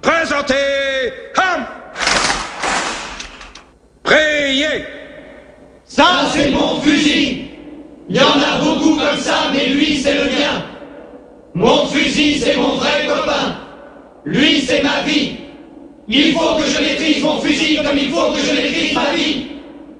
Présentez. Ham. Priez. Ça, c'est mon fusil. Il y en a beaucoup comme ça, mais lui, c'est le mien. Mon fusil, c'est mon vrai copain. Lui, c'est ma vie. Il faut que je maîtrise mon fusil comme il faut que je maîtrise ma vie.